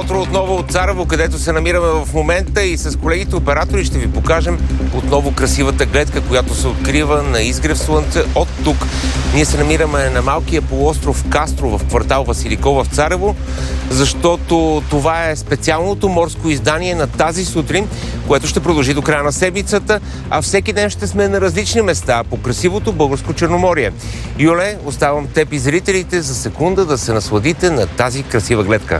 утро отново от Царево, където се намираме в момента и с колегите оператори ще ви покажем отново красивата гледка, която се открива на изгрев слънце от тук. Ние се намираме на малкия полуостров Кастро в квартал Василикова в Царево, защото това е специалното морско издание на тази сутрин, което ще продължи до края на седмицата, а всеки ден ще сме на различни места по красивото българско Черноморие. Юле, оставам теб и зрителите за секунда да се насладите на тази красива гледка.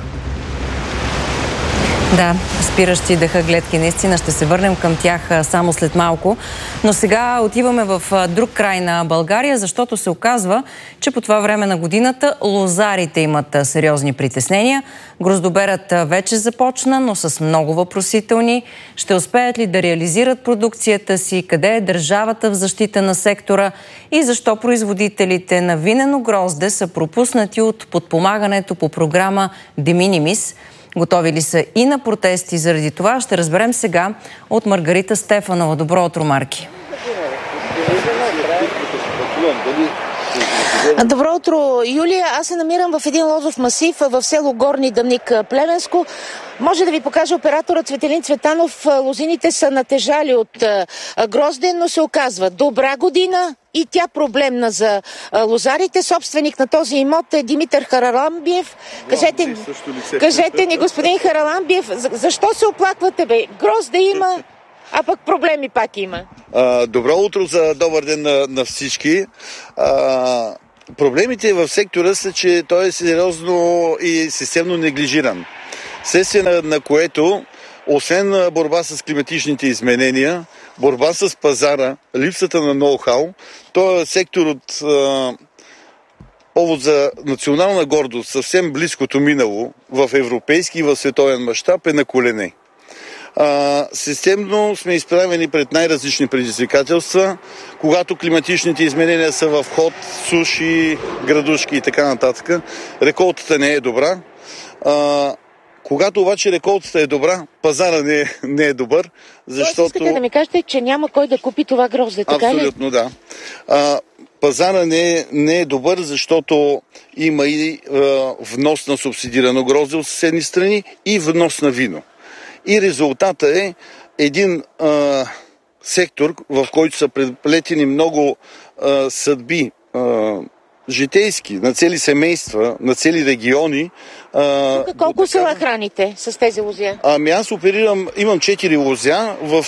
Да, спиращи дъха гледки. Наистина ще се върнем към тях само след малко. Но сега отиваме в друг край на България, защото се оказва, че по това време на годината лозарите имат сериозни притеснения. Гроздоберът вече започна, но с много въпросителни. Ще успеят ли да реализират продукцията си? Къде е държавата в защита на сектора? И защо производителите на винено грозде са пропуснати от подпомагането по програма De Minimis? Готови ли са и на протести заради това? Ще разберем сега от Маргарита Стефанова. Добро утро, Марки. Добро утро, Юлия. Аз се намирам в един лозов масив в село Горни Дъбник, Плевенско. Може да ви покаже оператора Цветелин Цветанов. Лозините са натежали от грозде, но се оказва добра година и тя проблемна за лозарите. Собственик на този имот е Димитър Хараламбиев. Кажете ни, господин Хараламбиев, защо се оплаквате, бе? Грозде има, а пък проблеми пак има. Добро утро, за добър ден на всички. Проблемите в сектора са, че той е сериозно и системно неглижиран. Следствие на което, освен борба с климатичните изменения, борба с пазара, липсата на ноу-хау, този сектор от повод за национална гордост, съвсем близкото минало, в европейски и в световен мащаб е на колене. Системно сме изправени пред най-различни предизвикателства, когато климатичните изменения са в ход, суши, градушки и така нататък. Реколтата не е добра. Когато обаче реколтата е добра, пазара не е добър, защото... Искате да ми кажете, че няма кой да купи това грозде, така ли? Абсолютно, да. Пазара не е добър, защото има и внос на субсидирано грозде от съседни страни и внос на вино. И резултата е един сектор, в който са преплетени много съдби, житейски, на цели семейства, на цели региони. Колко села храните с тези лозя? Аз имам 4 лозя в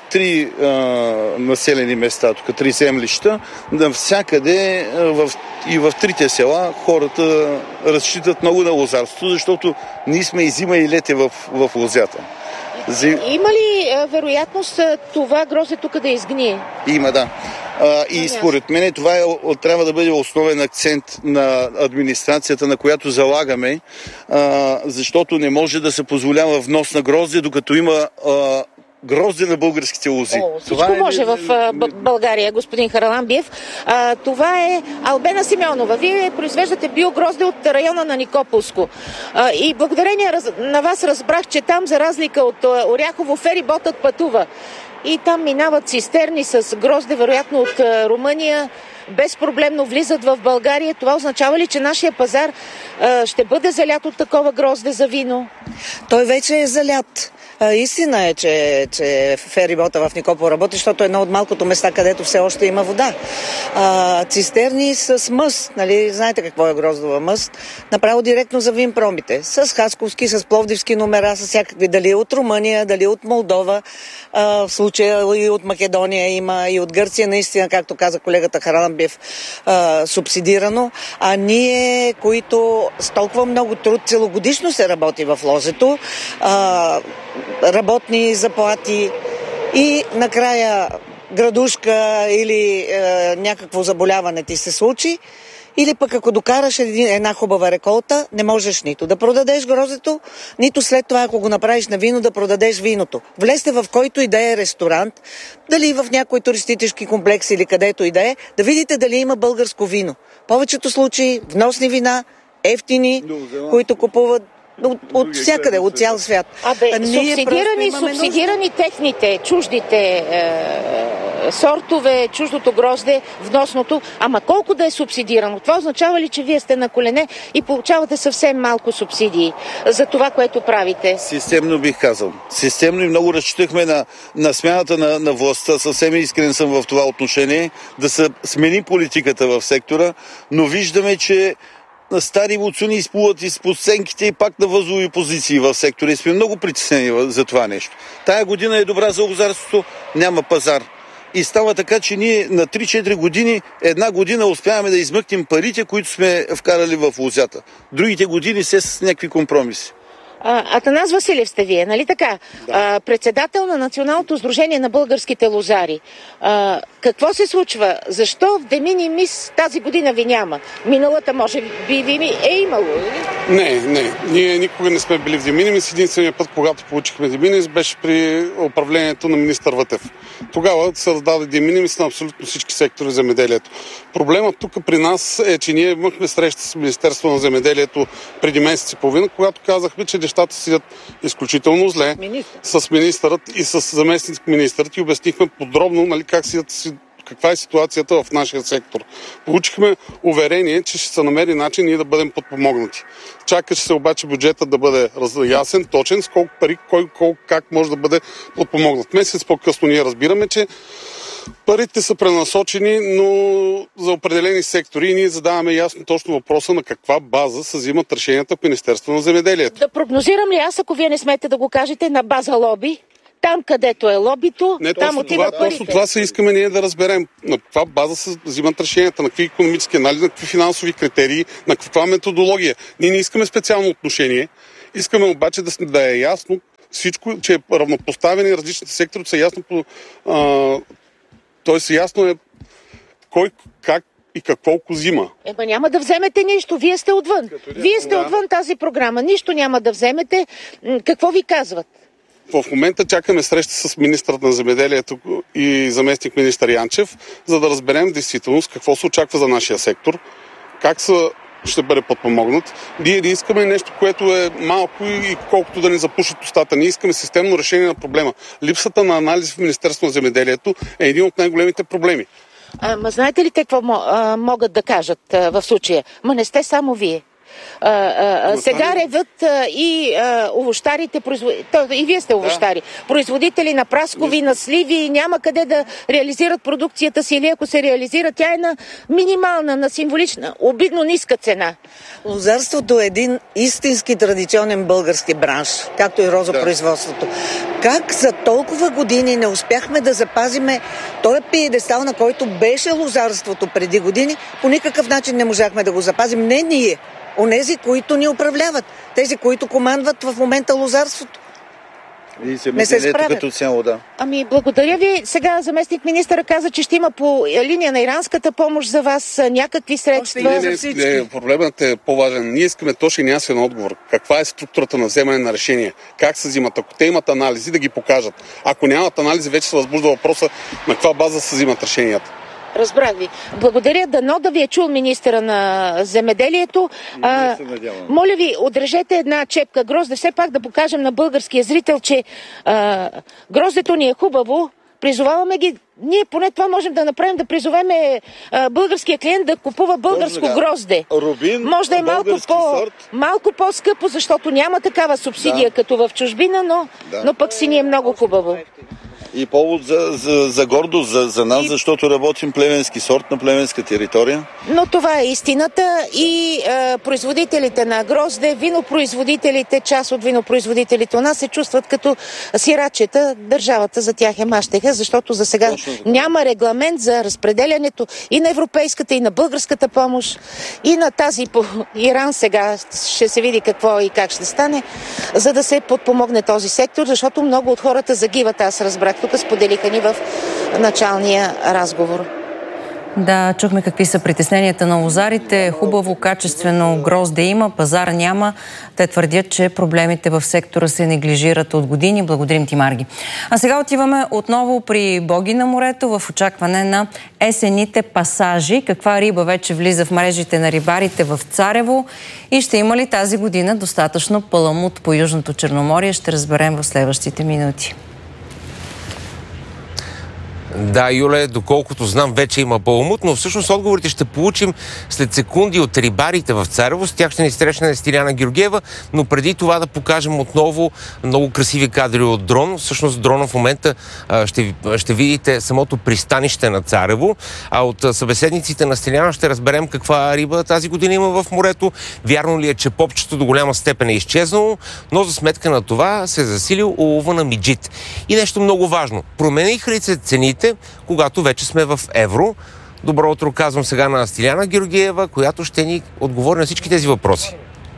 3 населени места, тук 3 землища. Навсякъде и в 3 села хората разчитат много на лозарство, защото ние сме и зима и лете в лозята. Има ли вероятност това грозде тук да изгние? Има, да. И според мен това трябва да бъде основен акцент на администрацията, на която залагаме, защото не може да се позволява внос на грозде, докато има грозде на българските лози. Всичко може в България, господин Хараламбиев. Това е Албена Симеонова. Вие произвеждате биогрозде от района на Никополско. И благодарение на вас разбрах, че там, за разлика от Оряхово, фериботът пътува. И там минават цистерни с грозде, вероятно от Румъния, безпроблемно влизат в България. Това означава ли, че нашия пазар ще бъде залят от такова грозде за вино? Той вече е залят. Истина е, че ферибота в Никопол работи, защото е едно от малкото места, където все още има вода. Цистерни с мъст, нали, знаете какво е гроздова мъст, направо директно за винпромите. С хасковски, с пловдивски номера, с всякакви, дали от Румъния, дали от Молдова, в случая и от Македония има, и от Гърция, наистина, както каза колегата Хараламбиев, субсидирано. А ние, които с толкова много труд целогодишно се работи в лозето, работни заплати и накрая градушка или някакво заболяване ти се случи, или пък ако докараш една хубава реколта, не можеш нито да продадеш гроздето, нито след това, ако го направиш на вино, да продадеш виното. Влезте в който и да е ресторант, дали в някой туристически комплекс или където и да е, да видите дали има българско вино. В повечето случаи вносни вина, ефтини, които купуват от всякъде, от цял свят. Субсидирани техните, чуждите сортове, чуждото грозде, вносното, ама колко да е субсидирано? Това означава ли, че вие сте на колене и получавате съвсем малко субсидии за това, което правите? Системно бих казал. Системно и много разчитахме на смяната на властта. Съвсем искрен съм в това отношение, да се смени политиката в сектора, но виждаме, че стари муцуни изплуват изпод сценките и пак на възлови позиции в сектора. И сме много притеснени за това нещо. Тая година е добра за лозарството, няма пазар. И става така, че ние на 3-4 години, една година успяваме да измъкнем парите, които сме вкарали в лозята. Другите години се с някакви компромиси. Атанас Василев сте вие, нали така? Да. Председател на Националното сдружение на българските лозари. Какво се случва? Защо в de minimis тази година ви няма? Миналата може би ви е имало, или? Не. Ние никога не сме били в de minimis. Единственият път, когато получихме de minimis, беше при управлението на министър Вътев. Тогава се раздаде de minimis на абсолютно всички сектори в земеделието. Проблемът тук при нас е, че ние имахме среща с Министерство на земеделието преди месец и половина, когато казахме, че нещата седят изключително зле с министърът и с заместник министърът и обяснихме подробно, нали, каква е ситуацията в нашия сектор. Получихме уверение, че ще се намери начин ние да бъдем подпомогнати. Чакаше се обаче бюджетът да бъде ясен, точен, с колко пари, как може да бъде подпомогнат. Месец по-късно ние разбираме, че парите са пренасочени, но за определени сектори и ние задаваме ясно точно въпроса на каква база се взимат решенията в Министерство на земеделието. Да прогнозирам ли аз, ако вие не смеете да го кажете, на база лоби? Там, където е лобито, там отиват парите. Точно това се искаме ние да разберем. На каква база се взимат решенията, на какви икономически анализи, на какви финансови критерии, на каква методология. Ние не искаме специално отношение, искаме обаче да е ясно всичко, че е равнопоставени различните сектори, са ясно тоест ясно е кой, как и какво взима. Няма да вземете нищо, вие сте отвън. Вие сте отвън тази програма, нищо няма да вземете. Какво ви казват? В момента чакаме среща с министърът на земеделието и заместник министър Янчев, за да разберем действителност какво се очаква за нашия сектор, как ще бъде подпомогнат. Ние не искаме нещо, което е малко и колкото да ни запушат устата. Ние искаме системно решение на проблема. Липсата на анализ в Министерство на земеделието е един от най-големите проблеми. Знаете ли какво могат да кажат в случая? Не сте само вие. Сега реват и овощарите, и вие сте овощари, производители на праскови, на сливи, няма къде да реализират продукцията си или ако се реализира, тя е на минимална, на символична, обидно ниска цена. Лозарството е един истински традиционен български бранш, както и розопроизводството. Как за толкова години не успяхме да запазиме този пиедестал, на който беше лозарството преди години, по никакъв начин не можахме да го запазим. Не ние. Онези, които ни управляват. Тези, които командват в момента лозарството. И земеделието като цяло, да. Благодаря ви. Сега заместник министъра каза, че ще има по линия на иранската помощ за вас някакви средства. Не, проблемът е по-важен. Ние искаме точно ясен отговор. Каква е структурата на вземане на решения? Как се взимат? Ако те имат анализи, да ги покажат. Ако нямат анализи, вече се възбужда въпроса на каква база се взимат решенията. Разбрах ви. Благодаря. Дано да ви е чул министъра на земеделието. Моля ви, отрежете една чепка грозде. Все пак да покажем на българския зрител, че гроздето ни е хубаво. Призоваваме ги. Ние поне това можем да направим, да призовеме българския клиент да купува българско грозде. Рубин, може да е малко по-скъпо, защото няма такава субсидия като в чужбина, но пък си ни е много хубаво. И повод за гордост за нас, защото работим плевенски сорт на плевенска територия. Но това е истината и производителите на грозде, винопроизводителите, част от винопроизводителите у нас се чувстват като сирачета. Държавата за тях е мащеха, защото за сега няма регламент за разпределянето и на европейската, и на българската помощ, и на тази по Иран. Сега ще се види какво и как ще стане, за да се подпомогне този сектор, защото много от хората загиват, аз разбрах. Тук споделиха ни в началния разговор. Да, чухме какви са притесненията на лозарите. Хубаво, качествено грозде има, пазар няма. Те твърдят, че проблемите в сектора се неглижират от години. Благодарим ти, Марги. А сега отиваме отново при боги на морето в очакване на есенните пасажи. Каква риба вече влиза в мрежите на рибарите в Царево и ще има ли тази година достатъчно паламут по Южното Черноморие? Ще разберем в следващите минути. Да, Юле, доколкото знам, вече има паламут, но всъщност отговорите ще получим след секунди от рибарите в Царево. С тях ще ни срещне Стиляна Георгиева, но преди това да покажем отново много красиви кадри от дрон. Всъщност дрона в момента ще видите самото пристанище на Царево, а от събеседниците на Стиляна ще разберем каква риба тази година има в морето. Вярно ли е, че попчето до голяма степен е изчезнало, но за сметка на това се е засилил улова на миджит. И нещо много важно. Промениха ли се цените, когато вече сме в евро? Добро утро, казвам сега на Стиляна Георгиева, която ще ни отговори на всички тези въпроси.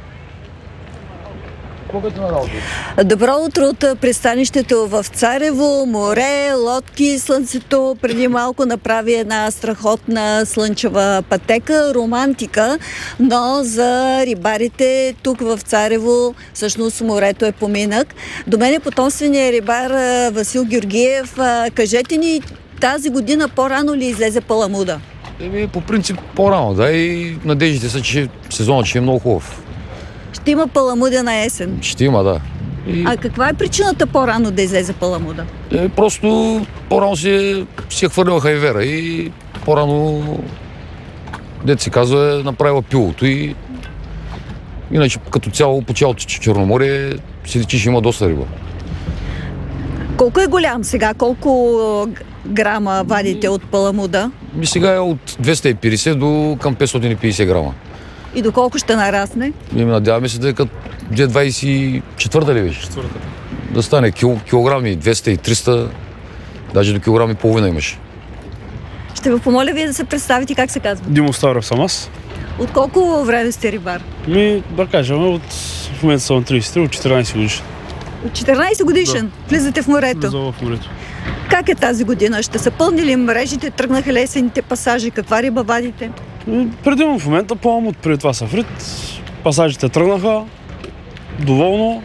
Добро утро от пристанището в Царево, море, лодки, слънцето преди малко направи една страхотна слънчева пътека, романтика, но за рибарите тук в Царево всъщност морето е поминък. До мен е потомственият рибар Васил Георгиев. Кажете ни, тази година по-рано ли излезе паламуда? По принцип по-рано, да, и надеждите са, че сезонът ще е много хубав. Ще има паламуда на есен? Ще има, да. А каква е причината по-рано да излезе паламуда? Просто по-рано си е хвърлила хайвера и по-рано, дето се казва, е направила пилото и иначе като цяло по цялото Черноморие се личи, че има доста риба. Колко е голям сега? Колко грама вадите от паламуда? Сега е от 250 до към 550 грама. И доколко ще нарасне? Надяваме се да е като 24-та ли беше? Четвърта. Да стане килограми 200 и 300, даже до килограми половина имаше. Ще ви помоля вие да се представите как се казва. Димо Старов съм аз. От колко време сте рибар? Да кажем, в момента съм 33, от 14 годишен. От 14 годишен? Да. Влизате в морето? Влизам в морето. Как е тази година? Ще са пълни ли мрежите? Тръгнаха ли есенните пасажи? Каква риба вадите? Предимно в момента паламут, преди това сафрит. Пасажите тръгнаха. Доволно.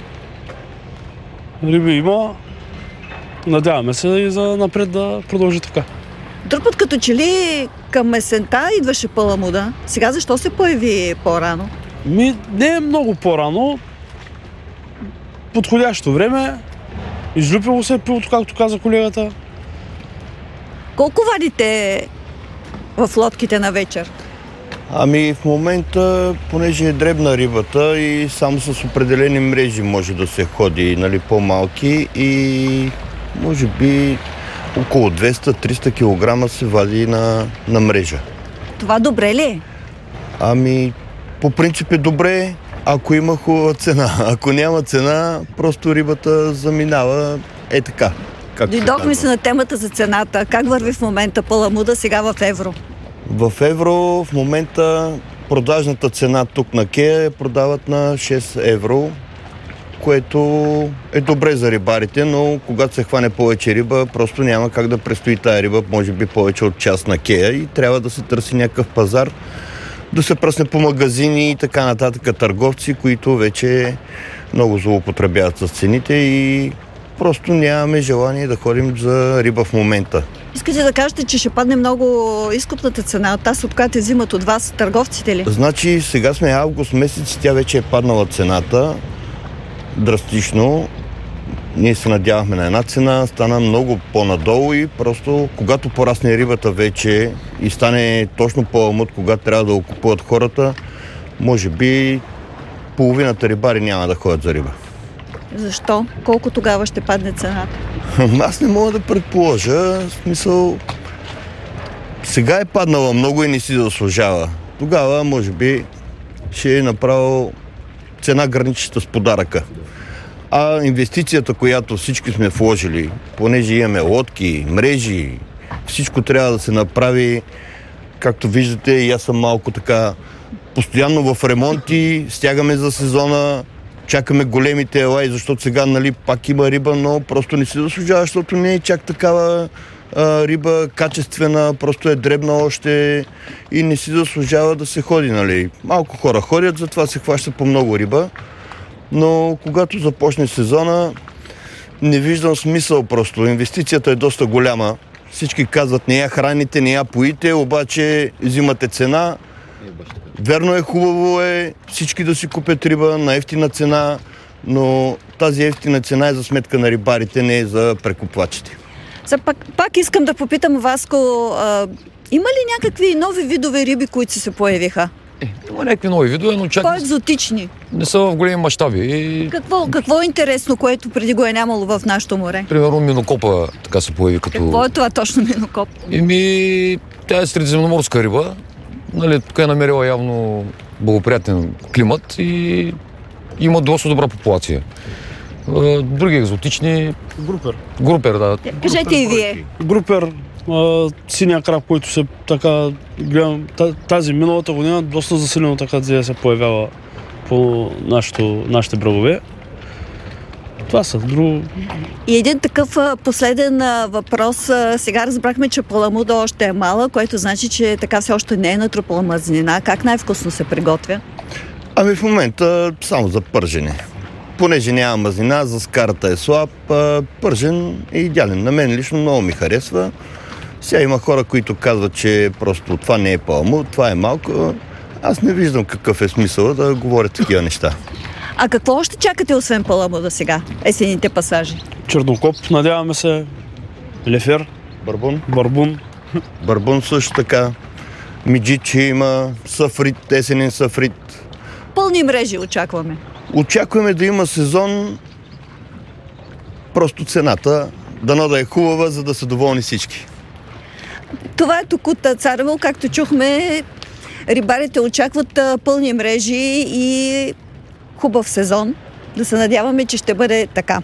Риби има. Надяваме се и за напред да продължи така. Друг път като че ли към есента идваше паламуда. Сега защо се появи по-рано? Не е много по-рано. Подходящо време. Излюпило се пилото, както каза колегата. Колко вадите в лодките на вечер? В момента, понеже е дребна рибата и само с определени мрежи може да се ходи, по-малки и може би около 200-300 кг се вади на мрежа. Това добре ли е? По принцип е добре, ако има хубава цена. Ако няма цена, просто рибата заминава така. Дойдохме се на темата за цената. Как върви в момента паламуда сега в евро? В евро в момента продажната цена тук на Кея продават на 6 евро, което е добре за рибарите, но когато се хване повече риба, просто няма как да престои тая риба, може би повече от час на Кея и трябва да се търси някакъв пазар, да се пръсне по магазини и така нататък търговци, които вече много злоупотребяват с цените и просто нямаме желание да ходим за риба в момента. Искате да кажете, че ще падне много изкупната цена от тази, от която взимат от вас търговците ли? Значи сега сме август месец, тя вече е паднала цената драстично. Ние се надявахме на една цена, стана много по-надолу и просто когато порасне рибата вече и стане точно паламут, когато трябва да окупуват хората, може би половината рибари няма да ходят за риба. Защо? Колко тогава ще падне цената? Аз не мога да предположа. В смисъл, сега е паднала много и не си заслужава. Тогава, може би, ще е направил цена граничеща с подаръка. А инвестицията, която всички сме вложили, понеже имаме лодки, мрежи, всичко трябва да се направи, както виждате, и аз съм малко така постоянно в ремонти, стягаме за сезона, чакаме големите елаи, защото сега, пак има риба, но просто не си заслужава, защото не е чак такава риба качествена, просто е дребна още и не си заслужава да се ходи, Малко хора ходят, затова се хващат по много риба, но когато започне сезона, не виждам смисъл просто. Инвестицията е доста голяма. Всички казват, не я храните, не я поите, обаче взимате цена. Верно е, хубаво е всички да си купят риба на евтина цена, но тази евтина цена е за сметка на рибарите, не е за прекупвачите. Пак искам да попитам Васко, има ли някакви нови видове риби, които се появиха? Има някакви нови видове, но чак по-екзотични. Не са в големи мащаби. Какво е интересно, което преди го е нямало в нашото море? Примерно минокопа така се появи като... Какво е това точно минокоп? Тя е средиземноморска риба. Нали, тук е намерила явно благоприятен климат и има доста добра популация. Други екзотични... Групер, да. Кажете и вие. Групер, синия краб, който се така гледам, тази миналата година доста засилено така се появява по нашите брегове. Това са друго. И един такъв последен въпрос. Сега разбрахме, че паламуда още е мала, което значи, че така все още не е натрупала мазнина. Как най-вкусно се приготвя? В момента само за пържене. Понеже няма мазнина, за скарата е слаб, пържен е идеален. На мен лично много ми харесва. Сега има хора, които казват, че просто това не е паламуд, това е малко. Аз не виждам какъв е смисъл да говоря такива неща. А какво още чакате освен паламуда сега, есените пасажи? Чернокоп, надяваме се, лефер, барбун. Барбун също така. Миджичи има, сафрит, есенен сафрит. Пълни мрежи очакваме. Очакваме да има сезон, просто цената дано да е хубава, за да са доволни всички. Това е тук от Царево, както чухме, рибарите очакват пълни мрежи и хубав сезон. Да се надяваме, че ще бъде така.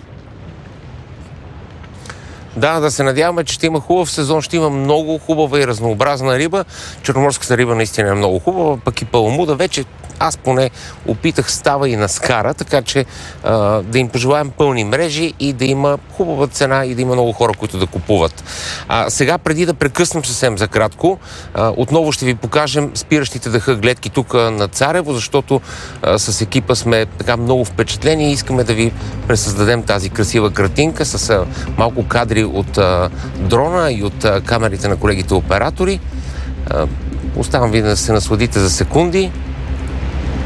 Да се надяваме, че ще има хубав сезон, ще има много хубава и разнообразна риба. Черноморската риба наистина е много хубава, пък и паламуда вече аз поне опитах, става и на скара, така че да им пожелаем пълни мрежи и да има хубава цена и да има много хора, които да купуват. Сега, преди да прекъснем съвсем за кратко, отново ще ви покажем спиращите дъха гледки тук на Царево, защото с екипа сме така много впечатлени и искаме да ви пресъздадем тази красива картинка с малко кадри от дрона и от камерите на колегите оператори. Оставам ви да се насладите за секунди.